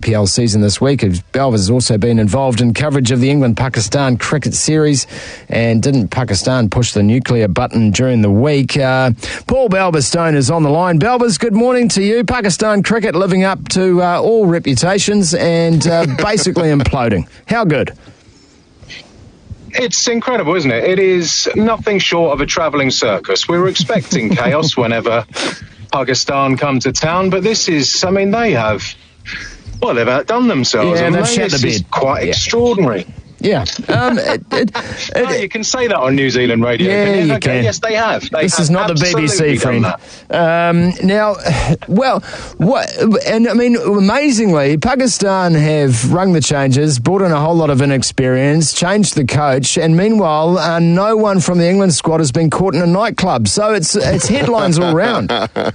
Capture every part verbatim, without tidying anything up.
P L season this week. Belvers has also been involved in coverage of the England-Pakistan cricket series, and didn't Pakistan push the nuclear button during the week? Uh, Paul Balberstone is on the line. Balbers, good morning to you. Pakistan cricket living up to uh, all reputations and uh, basically imploding. How good? It's incredible, isn't it? It is nothing short of a travelling circus. We were expecting chaos whenever Pakistan come to town, but this is, I mean, they have, well, they've outdone themselves. Yeah, they've they? shat the This is bed. quite Yeah. extraordinary. Yeah. Um, it, it, Oh, it, you can say that on New Zealand radio. Yeah, can you? you Okay, can. Yes, they have. They This have is not the B B C, absolutely friend. done that. Um, now, well, what? And I mean, amazingly, Pakistan have rung the changes, brought in a whole lot of inexperience, changed the coach, and meanwhile, uh, no one from the England squad has been caught in a nightclub. So it's it's headlines all round.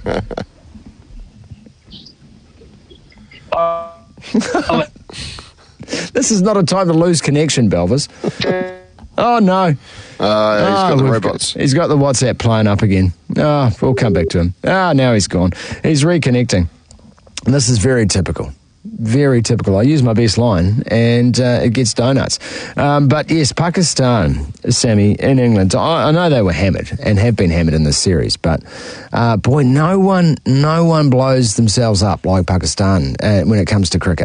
Uh, This is not a time to lose connection, Belvers. Oh, no. Uh, he's Ah, got the we've robots. Got, he's got the WhatsApp playing up again. Ah, we'll come back to him. Ah, now he's gone. He's reconnecting. And this is very typical. Very typical. I use my best line, and uh, it gets donuts. Um, but yes, Pakistan, Sammy, in England, I, I know they were hammered and have been hammered in this series, but uh, boy, no one, no one blows themselves up like Pakistan uh, when it comes to cricket.